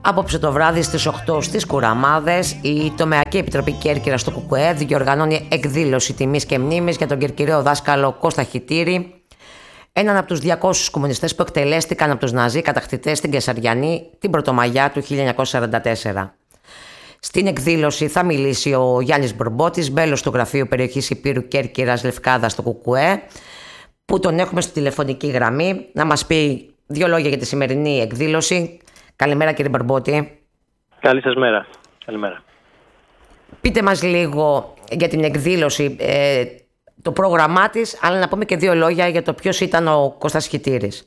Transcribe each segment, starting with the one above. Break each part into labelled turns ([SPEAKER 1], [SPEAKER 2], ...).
[SPEAKER 1] Απόψε το βράδυ στις 8 στις Κουραμάδες, η Τομεακή Επιτροπή Κέρκυρας στο ΚΚΕ διοργανώνει εκδήλωση τιμής και μνήμης για τον κερκυραίο δάσκαλο Κώστα Χιτήρη, έναν από τους 200 κομμουνιστές που εκτελέστηκαν από τους Ναζί κατακτητές στην Κεσαριανή την Πρωτομαγιά του 1944. Στην εκδήλωση θα μιλήσει ο Γιάννης Μπορμπότης, μέλος του Γραφείου Περιοχής Υπήρου Κέρκυρας Λευκάδας στο ΚΚΕ, που τον έχουμε στη τηλεφωνική γραμμή να μας πει δύο λόγια για τη σημερινή εκδήλωση. Καλημέρα κύριε Μπορμπότη.
[SPEAKER 2] Καλή σας μέρα. Καλημέρα.
[SPEAKER 1] Πείτε μας λίγο για την εκδήλωση, το πρόγραμμά της, αλλά να πούμε και δύο λόγια για το ποιος ήταν ο Κώστας Χιτήρης.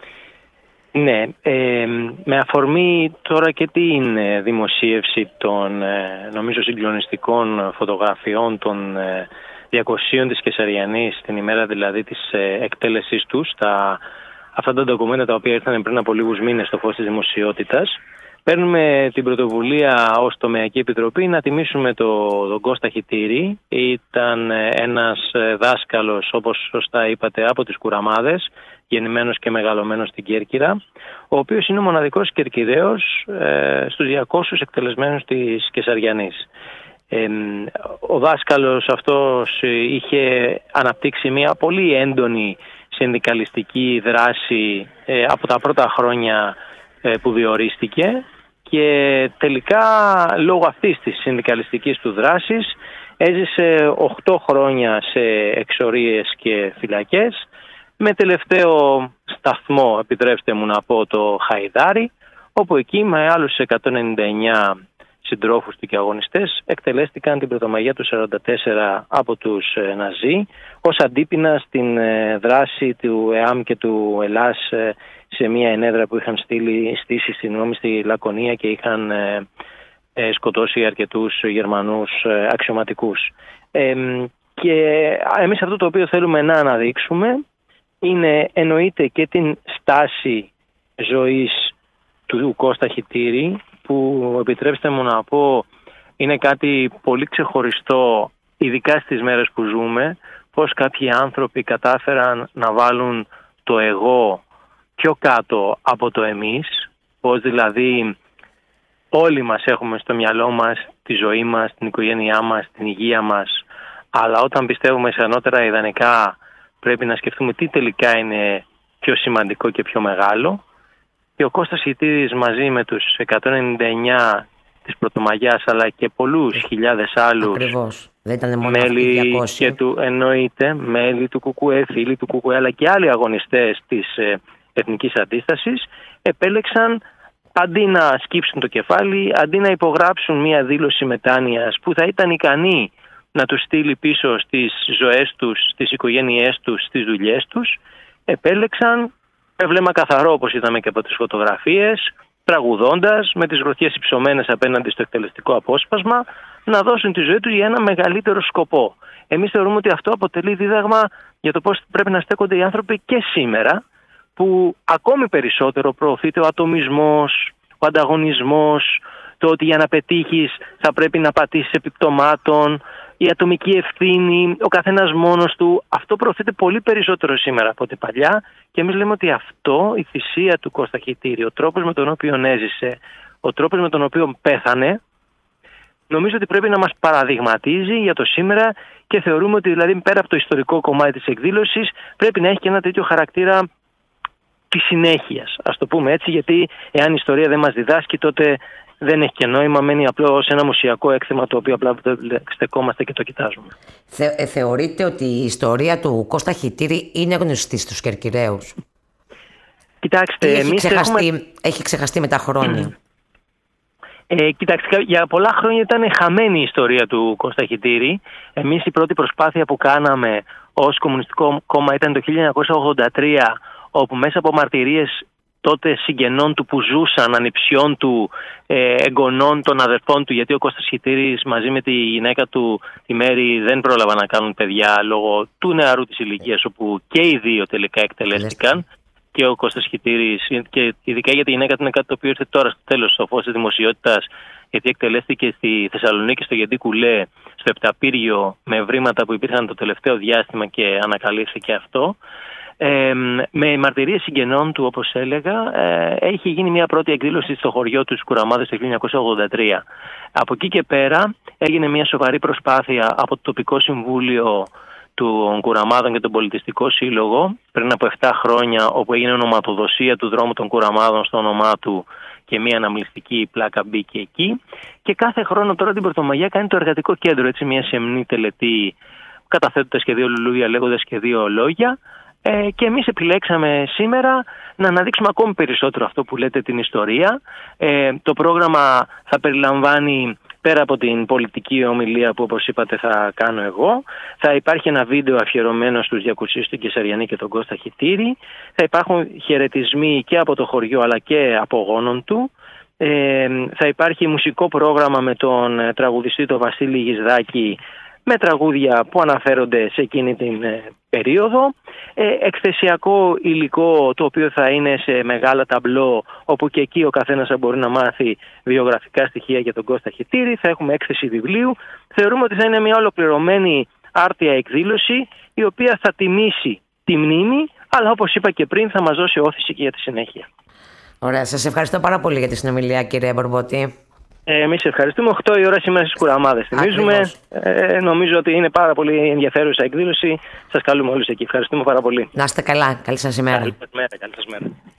[SPEAKER 2] Ναι, με αφορμή τώρα και την δημοσίευση των νομίζω συγκλονιστικών φωτογραφιών των 200 της Κεσαριανής, την ημέρα δηλαδή της εκτέλεσής τους, αυτά τα ντοκουμέντα τα οποία ήρθαν πριν από λίγους μήνες στο φως της δημοσιότητας, παίρνουμε την πρωτοβουλία ως Τομεακή Επιτροπή να τιμήσουμε τον Κώστα Χιτήρη. Ήταν ένας δάσκαλος, όπως σωστά είπατε, από τις Κουραμάδες, γεννημένος και μεγαλωμένος στην Κέρκυρα, ο οποίος είναι ο μοναδικός κερκυραίος στους 200 εκτελεσμένους της Κεσαριανής. Ο δάσκαλος αυτός είχε αναπτύξει μια πολύ έντονη συνδικαλιστική δράση από τα πρώτα χρόνια που διορίστηκε και τελικά λόγω αυτής της συνδικαλιστικής του δράσης έζησε 8 χρόνια σε εξορίες και φυλακές, με τελευταίο σταθμό, επιτρέψτε μου να πω, το Χαϊδάρι, όπου εκεί με άλλους 199 συντρόφους του και αγωνιστές εκτελέστηκαν την Πρωτομαγιά του 1944 από τους Ναζί ως αντίπεινα στην δράση του ΕΑΜ και του ΕΛΑΣ σε μια ενέδρα που είχαν στήσει στη Λακωνία και είχαν σκοτώσει αρκετούς Γερμανούς αξιωματικούς. Και εμείς αυτό το οποίο θέλουμε να αναδείξουμε είναι εννοείται και την στάση ζωής του Κώστα Χιτήρη, που επιτρέψτε μου να πω είναι κάτι πολύ ξεχωριστό, ειδικά στις μέρες που ζούμε, πως κάποιοι άνθρωποι κατάφεραν να βάλουν το εγώ πιο κάτω από το εμείς, πως δηλαδή όλοι μας έχουμε στο μυαλό μας τη ζωή μας, την οικογένειά μας, την υγεία μας, αλλά όταν πιστεύουμε σε ανώτερα ιδανικά πρέπει να σκεφτούμε τι τελικά είναι πιο σημαντικό και πιο μεγάλο. Και ο Κώστας Χιτήρης μαζί με τους 199 της Πρωτομαγιάς αλλά και πολλούς χιλιάδες άλλους
[SPEAKER 1] δεν ήταν μόνο
[SPEAKER 2] μέλη και εννοείται μέλη του ΚΚΕ, φίλοι του ΚΚΕ αλλά και άλλοι αγωνιστές της Εθνικής Αντίστασης επέλεξαν, αντί να σκύψουν το κεφάλι, αντί να υπογράψουν μια δήλωση μετάνοιας που θα ήταν ικανή να τους στείλει πίσω στις ζωές τους, στις οικογένειές τους, στις δουλειές τους, επέλεξαν βλέμμα καθαρό, όπως είδαμε και από τις φωτογραφίες, τραγουδώντας με τις γροθιές υψωμένες απέναντι στο εκτελεστικό απόσπασμα, να δώσουν τη ζωή τους για ένα μεγαλύτερο σκοπό. Εμείς θεωρούμε ότι αυτό αποτελεί δίδαγμα για το πώς πρέπει να στέκονται οι άνθρωποι και σήμερα, που ακόμη περισσότερο προωθείται ο ατομισμός, ο ανταγωνισμός, το ότι για να πετύχεις θα πρέπει να πατήσεις επιπτωμάτων, η ατομική ευθύνη, ο καθένας μόνος του. Αυτό προωθείται πολύ περισσότερο σήμερα από ό,τι παλιά και εμείς λέμε ότι αυτό, η θυσία του Κώστα Χιτήρη, ο τρόπος με τον οποίο έζησε, ο τρόπος με τον οποίο πέθανε, νομίζω ότι πρέπει να μας παραδειγματίζει για το σήμερα και θεωρούμε ότι δηλαδή πέρα από το ιστορικό κομμάτι της εκδήλωσης πρέπει να έχει και ένα τέτοιο χαρακτήρα της συνέχειας, ας το πούμε έτσι, γιατί εάν η ιστορία δεν μας διδάσκει τότε δεν έχει και νόημα, μένει απλώς ένα μουσιακό έκθεμα το οποίο απλά στεκόμαστε και το κοιτάζουμε.
[SPEAKER 1] Θεωρείτε ότι η ιστορία του Κώστα Χιτήρη είναι γνωστή στους Κερκυραίους?
[SPEAKER 2] Κοιτάξτε,
[SPEAKER 1] έχει ξεχαστεί με τα χρόνια?
[SPEAKER 2] Κοιτάξτε, για πολλά χρόνια ήταν χαμένη η ιστορία του Κώστα Χιτήρη. Εμείς η πρώτη προσπάθεια που κάναμε ως Κομμουνιστικό Κόμμα ήταν το 1983, όπου μέσα από μαρτυρίες τότε συγγενών του που ζούσαν, ανιψιών του, εγγονών των αδερφών του, γιατί ο Κώστας Χιτήρης μαζί με τη γυναίκα του τη Μέρη δεν πρόλαβαν να κάνουν παιδιά λόγω του νεαρού της ηλικίας, όπου και οι δύο τελικά εκτελέστηκαν. Και ο Κώστας Χιτήρης, και ειδικά για τη γυναίκα του είναι κάτι το οποίο ήρθε τώρα στο τέλος στο φως της δημοσιότητας, γιατί εκτελέστηκε στη Θεσσαλονίκη, στο Γεντή Κουλέ, στο Επταπύργιο, με ευρήματα που υπήρχαν το τελευταίο διάστημα και ανακαλύφθηκε αυτό. Με μαρτυρίες συγγενών του, όπως έλεγα, έχει γίνει μια πρώτη εκδήλωση στο χωριό του Κουραμάδες το 1983. Από εκεί και πέρα έγινε μια σοβαρή προσπάθεια από το τοπικό συμβούλιο των Κουραμάδων και τον Πολιτιστικό Σύλλογο πριν από 7 χρόνια, όπου έγινε ονοματοδοσία του δρόμου των Κουραμάδων στο όνομά του και μια αναμνηστική πλάκα μπήκε εκεί. Και κάθε χρόνο τώρα την Πρωτομαγιά κάνει το Εργατικό Κέντρο, έτσι, μια σεμνή τελετή, καταθέτοντας και 2 λουλούδια, λέγοντας και 2 λόγια. Και εμείς επιλέξαμε σήμερα να αναδείξουμε ακόμη περισσότερο αυτό που λέτε, την ιστορία. Το πρόγραμμα θα περιλαμβάνει, πέρα από την πολιτική ομιλία που, όπως είπατε, θα κάνω εγώ, θα υπάρχει ένα βίντεο αφιερωμένο στους Διακουσίους, την Κεσαριανή και τον Κώστα Χιτήρη. Θα υπάρχουν χαιρετισμοί και από το χωριό αλλά και από γόνων του. Θα υπάρχει μουσικό πρόγραμμα με τον τραγουδιστή τον Βασίλη Γισδάκη, με τραγούδια που αναφέρονται σε εκείνη την περίοδο. Εκθεσιακό υλικό, το οποίο θα είναι σε μεγάλα ταμπλό, όπου και εκεί ο καθένας θα μπορεί να μάθει βιογραφικά στοιχεία για τον Κώστα Χιτήρη. Θα έχουμε έκθεση βιβλίου. Θεωρούμε ότι θα είναι μια ολοκληρωμένη άρτια εκδήλωση, η οποία θα τιμήσει τη μνήμη, αλλά όπως είπα και πριν, θα μας δώσει όθηση και για τη συνέχεια.
[SPEAKER 1] Ωραία, σας ευχαριστώ πάρα πολύ για τη συνομιλία, κύριε Μπορμπότη.
[SPEAKER 2] Εμείς ευχαριστούμε. 8 η ώρα σήμερα στις Κουραμάδες. Θυμίζουμε. Νομίζω ότι είναι πάρα πολύ ενδιαφέρουσα εκδήλωση. Σας καλούμε όλους εκεί. Ευχαριστούμε πάρα πολύ.
[SPEAKER 1] Να είστε καλά. Καλή σας ημέρα.
[SPEAKER 2] Καλή σας μέρα.